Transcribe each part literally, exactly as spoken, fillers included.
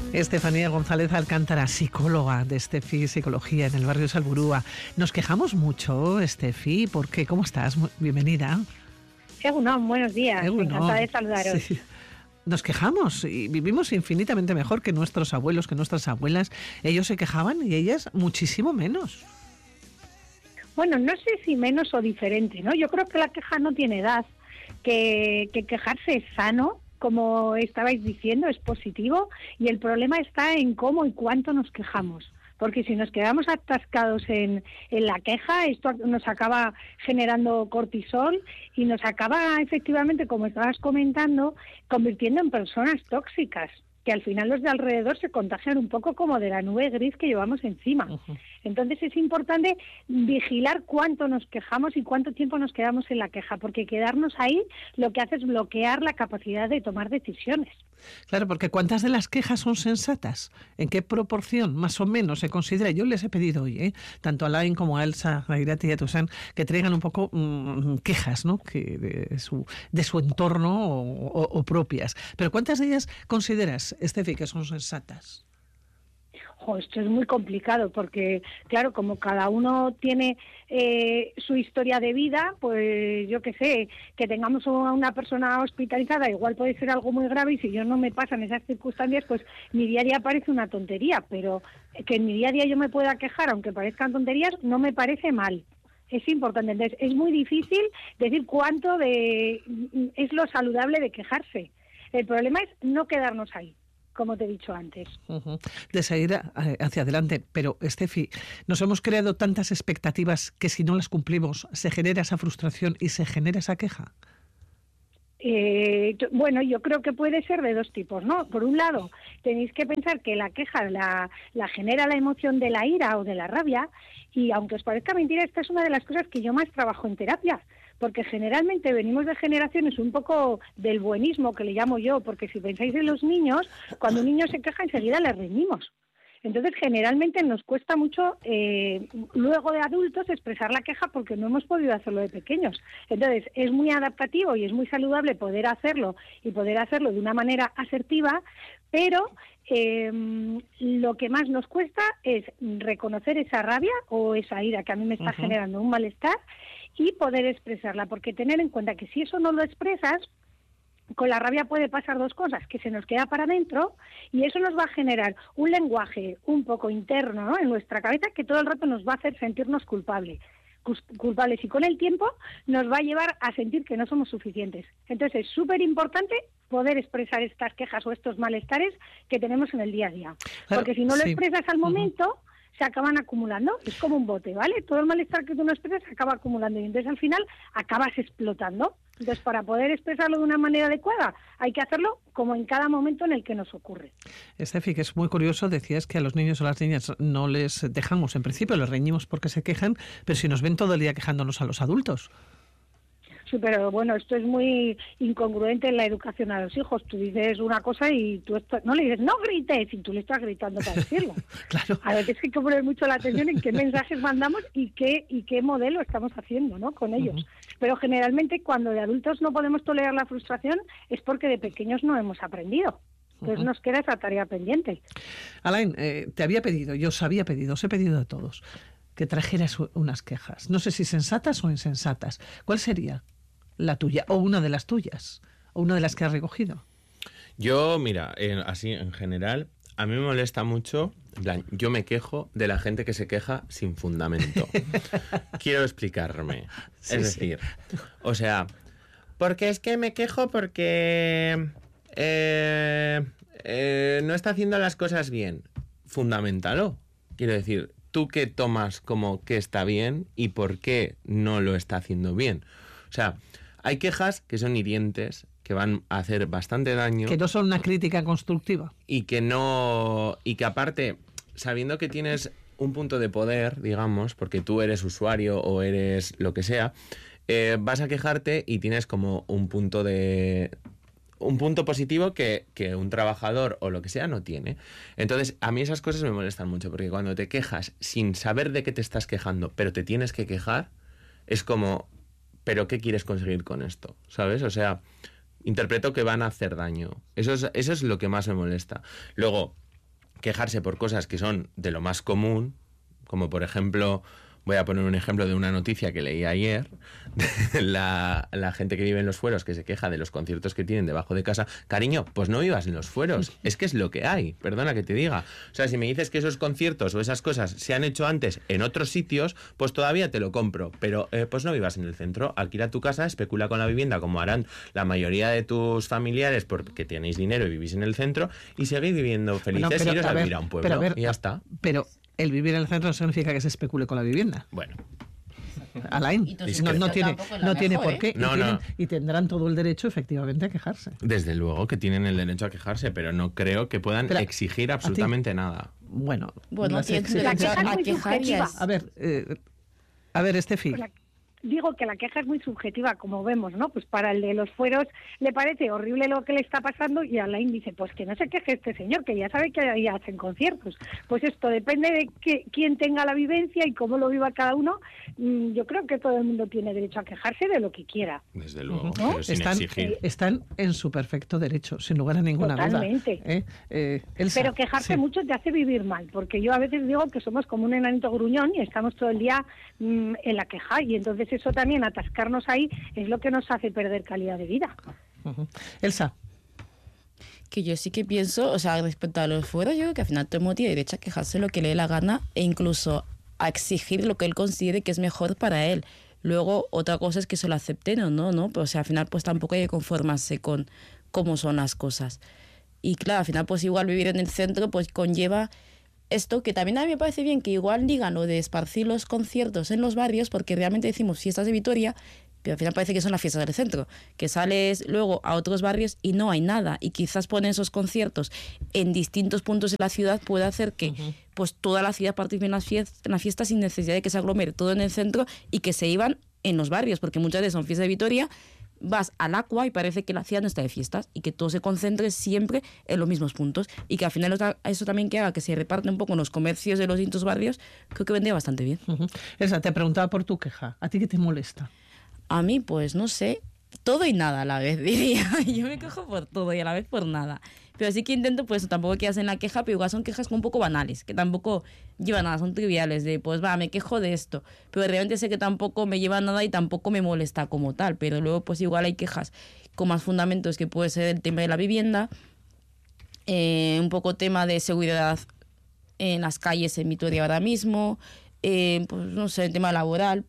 Estefanía González Alcántara, psicóloga de Estefi Psicología en el barrio Salburúa. Nos quejamos mucho, Estefi, ¿por qué? ¿Cómo estás? Bienvenida. Egunon, buenos días. Egunon. Encantada de saludaros. Sí. Nos quejamos y vivimos infinitamente mejor que nuestros abuelos, que nuestras abuelas. Ellos se quejaban y ellas muchísimo menos. Bueno, no sé si menos o diferente, ¿no? Yo creo que la queja no tiene edad, que, que quejarse es sano, como estabais diciendo, es positivo, y el problema está en cómo y cuánto nos quejamos. Porque si nos quedamos atascados en, en la queja, esto nos acaba generando cortisol y nos acaba, efectivamente, como estabas comentando, convirtiendo en personas tóxicas, que al final los de alrededor se contagian un poco como de la nube gris que llevamos encima. Uh-huh. Entonces es importante vigilar cuánto nos quejamos y cuánto tiempo nos quedamos en la queja, porque quedarnos ahí lo que hace es bloquear la capacidad de tomar decisiones. Claro, porque ¿cuántas de las quejas son sensatas? ¿En qué proporción, más o menos, se considera? Yo les he pedido hoy, ¿eh? tanto a Alain como a Elsa, a Irati y a Toussaint, que traigan un poco mmm, quejas, ¿no? que de, su, de su entorno o, o, o propias. Pero ¿cuántas de ellas consideras, Estefi, que son sensatas? Oh, esto es muy complicado porque, claro, como cada uno tiene eh, su historia de vida, pues yo qué sé, que tengamos a una persona hospitalizada igual puede ser algo muy grave y si yo no me pasan esas circunstancias, pues mi día a día parece una tontería, pero que en mi día a día yo me pueda quejar, aunque parezcan tonterías, no me parece mal. Es importante. Entonces, es muy difícil decir cuánto de es lo saludable de quejarse. El problema es no quedarnos ahí, como te he dicho antes. Uh-huh. De seguir hacia adelante. Pero, Estefi, nos hemos creado tantas expectativas que si no las cumplimos se genera esa frustración y se genera esa queja. Eh, bueno, yo creo que puede ser de dos tipos, ¿no? Por un lado, tenéis que pensar que la queja la, la genera la emoción de la ira o de la rabia, y aunque os parezca mentira, esta es una de las cosas que yo más trabajo en terapia, porque generalmente venimos de generaciones un poco del buenismo, que le llamo yo, porque si pensáis en los niños, cuando un niño se queja enseguida le reñimos. Entonces, generalmente nos cuesta mucho, eh, luego de adultos, expresar la queja porque no hemos podido hacerlo de pequeños. Entonces, es muy adaptativo y es muy saludable poder hacerlo y poder hacerlo de una manera asertiva, pero eh, lo que más nos cuesta es reconocer esa rabia o esa ira que a mí me está uh-huh. generando un malestar y poder expresarla, porque tener en cuenta que si eso no lo expresas, con la rabia puede pasar dos cosas, que se nos queda para adentro y eso nos va a generar un lenguaje un poco interno, ¿no?, en nuestra cabeza que todo el rato nos va a hacer sentirnos culpables, culpables y con el tiempo nos va a llevar a sentir que no somos suficientes. Entonces es súper importante poder expresar estas quejas o estos malestares que tenemos en el día a día, claro, porque si no lo sí. expresas al momento... Uh-huh. se acaban acumulando, es como un bote, ¿vale? Todo el malestar que tú no expresas se acaba acumulando y entonces al final acabas explotando. Entonces, para poder expresarlo de una manera adecuada, hay que hacerlo como en cada momento en el que nos ocurre. Estefi, que es muy curioso, decías que a los niños o las niñas no les dejamos, en principio les reñimos porque se quejan, pero si nos ven todo el día quejándonos a los adultos. Sí, pero bueno, esto es muy incongruente en la educación a los hijos. Tú dices una cosa y tú esto, no le dices, no grites, y tú le estás gritando para decirlo. Claro. A veces hay que poner mucho la atención en qué mensajes mandamos y qué y qué modelo estamos haciendo, ¿no?, con ellos. Uh-huh. Pero generalmente cuando de adultos no podemos tolerar la frustración es porque de pequeños no hemos aprendido. Entonces uh-huh. nos queda esa tarea pendiente. Alain, eh, te había pedido, yo os había pedido, os he pedido a todos que trajeras unas quejas. No sé si sensatas o insensatas. ¿Cuál sería la tuya o una de las tuyas o una de las que has recogido? Yo, mira, eh, así en general, a mí me molesta mucho, en plan, yo me quejo de la gente que se queja sin fundamento. Quiero explicarme. Sí, es decir, sí. o sea, porque es que me quejo porque eh, eh, no está haciendo las cosas bien. Fundamentalo. Quiero decir, tú qué tomas como que está bien y por qué no lo está haciendo bien. O sea, hay quejas que son hirientes, que van a hacer bastante daño. Que no son una crítica constructiva. Y que no. Y que aparte, sabiendo que tienes un punto de poder, digamos, porque tú eres usuario o eres lo que sea, eh, vas a quejarte y tienes como un punto de. un punto positivo que, que un trabajador o lo que sea no tiene. Entonces, a mí esas cosas me molestan mucho, porque cuando te quejas sin saber de qué te estás quejando, pero te tienes que quejar, es como. ¿Pero qué quieres conseguir con esto? ¿Sabes? O sea, interpreto que van a hacer daño. Eso es, eso es lo que más me molesta. Luego, quejarse por cosas que son de lo más común, como por ejemplo, voy a poner un ejemplo de una noticia que leí ayer, la, la gente que vive en los fueros que se queja de los conciertos que tienen debajo de casa. Cariño, pues no vivas en los fueros, es que es lo que hay, perdona que te diga. O sea, si me dices que esos conciertos o esas cosas se han hecho antes en otros sitios, pues todavía te lo compro, pero eh, pues no vivas en el centro, alquila tu casa, especula con la vivienda como harán la mayoría de tus familiares porque tenéis dinero y vivís en el centro, y seguid viviendo felices, bueno, pero, y iros a, a vivir a un pueblo, pero a ver, y ya está. Pero el vivir en el centro no significa que se especule con la vivienda. Bueno. Alain, no, no tiene, no tiene por qué, ¿eh? no, y, tienen, no. y tendrán todo el derecho efectivamente a quejarse. Desde luego que tienen el derecho a quejarse, pero no creo que puedan pero, exigir absolutamente nada. Bueno, bueno tiene la queja a quejar. A ver, eh, a ver, Estefi. Pues digo que la queja es muy subjetiva, como vemos, ¿no? Pues para el de los fueros le parece horrible lo que le está pasando y Alain dice, pues que no se queje este señor, que ya sabe que ahí hacen conciertos. Pues esto depende de que, quién tenga la vivencia y cómo lo viva cada uno. Yo creo que todo el mundo tiene derecho a quejarse de lo que quiera. Desde luego, ¿no? pero sin están, exigir. Están en su perfecto derecho, sin lugar a ninguna Totalmente. duda. ¿Eh? Eh, Elsa, pero quejarse sí. mucho te hace vivir mal, porque yo a veces digo que somos como un enanito gruñón y estamos todo el día mmm, en la queja, y entonces eso también atasca ahí es lo que nos hace perder calidad de vida. Uh-huh. Elsa. Que yo sí que pienso, o sea, respecto a los fueros, yo creo que al final todo el mundo tiene derecho a quejarse lo que le dé la gana e incluso a exigir lo que él considere que es mejor para él. Luego, otra cosa es que se lo acepten o no, ¿no? Pero, o sea, al final pues tampoco hay que conformarse con cómo son las cosas. Y claro, al final pues igual vivir en el centro pues conlleva esto, que también a mí me parece bien que igual digan lo de esparcir los conciertos en los barrios, porque realmente decimos fiestas de Vitoria, pero al final parece que son las fiestas del centro, que sales luego a otros barrios y no hay nada, y quizás poner esos conciertos en distintos puntos de la ciudad puede hacer que uh-huh. pues toda la ciudad participe en las fiestas, en las fiestas sin necesidad de que se aglomere todo en el centro y que se iban en los barrios, porque muchas veces son fiestas de Vitoria, vas al Aqua y parece que la ciudad no está de fiestas y que todo se concentre siempre en los mismos puntos, y que al final eso también que haga que se reparte un poco en los comercios de los distintos barrios, creo que vendría bastante bien. Uh-huh. Elsa, te preguntaba por tu queja. ¿A ti qué te molesta? A mí, pues no sé, todo y nada a la vez, diría. Yo me quejo por todo y a la vez por nada. Pero sí que intento, pues tampoco que hacen la queja, pero igual son quejas un poco banales, que tampoco llevan nada, son triviales, de pues va, me quejo de esto, pero realmente sé que tampoco me lleva nada y tampoco me molesta como tal, pero luego pues igual hay quejas con más fundamentos, que puede ser el tema de la vivienda, eh, un poco tema de seguridad en las calles en Vitoria ahora mismo, eh, pues no sé, el tema laboral,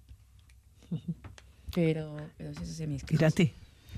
pero, pero sí, sí, mis quejas. Irati.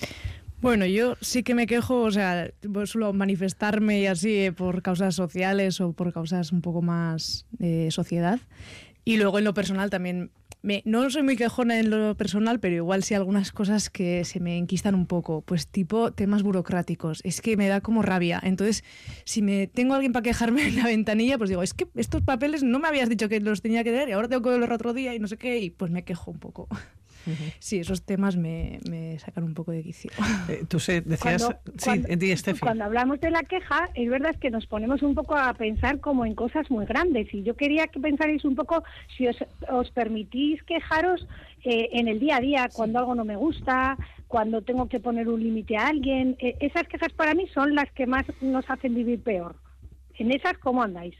Bueno, yo sí que me quejo, o sea, suelo manifestarme y así eh, por causas sociales o por causas un poco más de sociedad. Y luego en lo personal también, me, no soy muy quejona en lo personal, pero igual sí algunas cosas que se me enquistan un poco, pues tipo temas burocráticos, es que me da como rabia. Entonces, si me tengo a alguien para quejarme en la ventanilla, pues digo, es que estos papeles no me habías dicho que los tenía que leer y ahora tengo que verlos otro día y no sé qué, y pues me quejo un poco. Uh-huh. Sí, esos temas me, me sacan un poco de quicio. Eh, tú sé, decías... Cuando, sí, cuando, en ti, Estefi. Cuando hablamos de la queja, es verdad que nos ponemos un poco a pensar como en cosas muy grandes. Y yo quería que pensarais un poco si os, os permitís quejaros eh, en el día a día, cuando algo no me gusta, cuando tengo que poner un límite a alguien. Eh, esas quejas para mí son las que más nos hacen vivir peor. ¿En esas cómo andáis?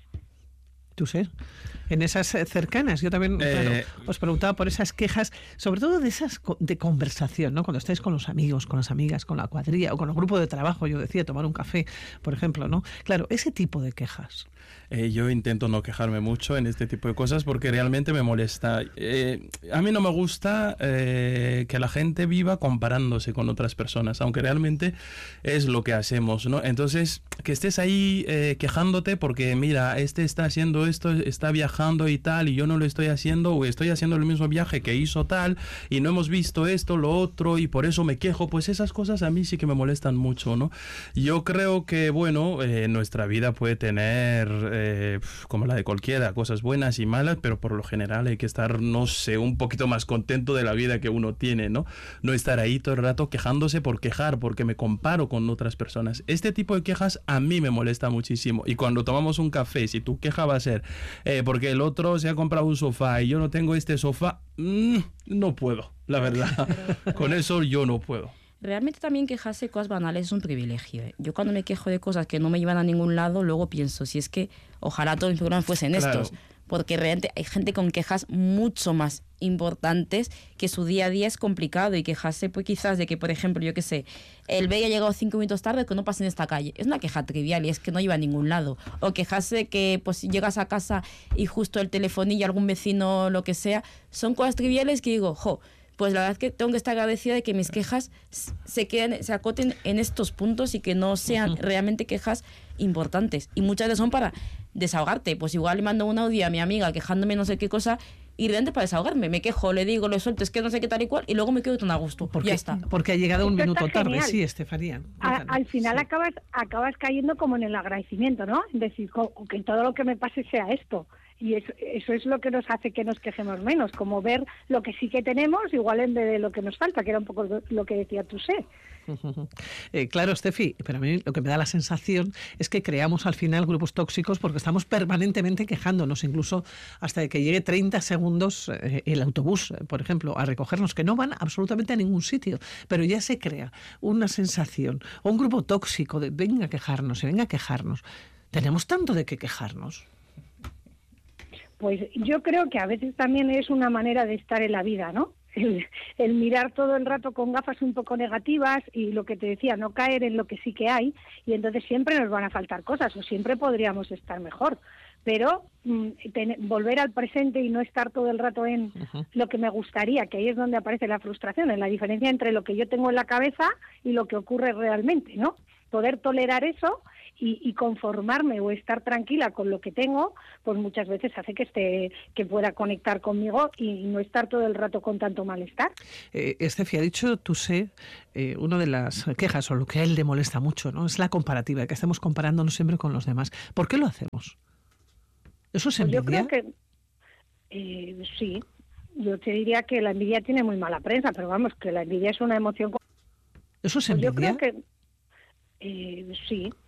Tú sé, en esas cercanas. Yo también eh... claro, os preguntaba por esas quejas, sobre todo de esas de conversación, ¿no? Cuando estáis con los amigos, con las amigas, con la cuadrilla o con el grupo de trabajo, yo decía, tomar un café, por ejemplo, ¿no? Claro, ese tipo de quejas. Eh, yo intento no quejarme mucho en este tipo de cosas porque realmente me molesta. Eh, a mí no me gusta eh, que la gente viva comparándose con otras personas, aunque realmente es lo que hacemos, ¿no? Entonces, que estés ahí eh, quejándote porque, mira, este está haciendo esto, está viajando y tal, y yo no lo estoy haciendo, o estoy haciendo el mismo viaje que hizo tal, y no hemos visto esto, lo otro, y por eso me quejo, pues esas cosas a mí sí que me molestan mucho, ¿no? Yo creo que, bueno, eh, nuestra vida puede tener... Eh, como la de cualquiera, cosas buenas y malas, pero por lo general hay que estar, no sé, un poquito más contento de la vida que uno tiene, ¿no? No estar ahí todo el rato quejándose por quejar, porque me comparo con otras personas. Este tipo de quejas a mí me molesta muchísimo, y cuando tomamos un café, si tu queja va a ser eh, porque el otro se ha comprado un sofá y yo no tengo este sofá, mmm, no puedo, la verdad. Con eso yo no puedo. realmente también quejarse de cosas banales es un privilegio. ¿eh? Yo cuando me quejo de cosas que no me llevan a ningún lado, luego pienso, si es que ojalá todos mis programas fuesen Claro. estos. Porque realmente hay gente con quejas mucho más importantes que su día a día es complicado y quejarse pues quizás de que, por ejemplo, yo qué sé, el B I ha llegado cinco minutos tarde que no pase en esta calle. Es una queja trivial y es que no lleva a ningún lado. O quejarse de que pues si llegas a casa y justo el telefonillo, algún vecino, lo que sea, son cosas triviales que digo, jo, pues la verdad es que tengo que estar agradecida de que mis quejas se queden, se acoten en estos puntos y que no sean realmente quejas importantes. Y muchas veces son para desahogarte. Pues igual le mando un audio a mi amiga quejándome no sé qué cosa y realmente para desahogarme. Me quejo, le digo, le suelto, es que no sé qué tal y cual y luego me quedo tan a gusto. Porque, ya está. Porque ha llegado un Esto minuto está tarde, genial. sí, Estefanía. A- al final Sí. acabas acabas cayendo como en el agradecimiento, ¿no? Es decir, co- que todo lo que me pase sea esto. Y eso, eso es lo que nos hace que nos quejemos menos, como ver lo que sí que tenemos, igual en vez de lo que nos falta, que era un poco lo- lo que decía tú, sé. Eh, claro, Estefi, pero a mí lo que me da la sensación es que creamos al final grupos tóxicos porque estamos permanentemente quejándonos, incluso hasta que llegue treinta segundos eh, el autobús, eh, por ejemplo, a recogernos, que no van absolutamente a ningún sitio, pero ya se crea una sensación o un grupo tóxico de venga a quejarnos y venga a quejarnos. Tenemos tanto de qué quejarnos. Pues yo creo que a veces también es una manera de estar en la vida, ¿no? El, el mirar todo el rato con gafas un poco negativas y lo que te decía, no caer en lo que sí que hay, y entonces siempre nos van a faltar cosas o siempre podríamos estar mejor. Pero mm, ten- volver al presente y no estar todo el rato en Ujú. lo que me gustaría, que ahí es donde aparece la frustración, en la diferencia entre lo que yo tengo en la cabeza y lo que ocurre realmente, ¿no? Poder tolerar eso y, y conformarme o estar tranquila con lo que tengo, pues muchas veces hace que esté, que pueda conectar conmigo y no estar todo el rato con tanto malestar. Eh, Estefi, ha dicho tú sé, eh, una de las quejas o lo que a él le molesta mucho, ¿no? Es la comparativa, que estemos comparándonos siempre con los demás. ¿Por qué lo hacemos? ¿Eso es Pues yo envidia? creo que eh, sí, yo te diría que la envidia tiene muy mala prensa, pero vamos, que la envidia es una emoción. ¿Eso es Pues yo envidia? creo que eh, sí,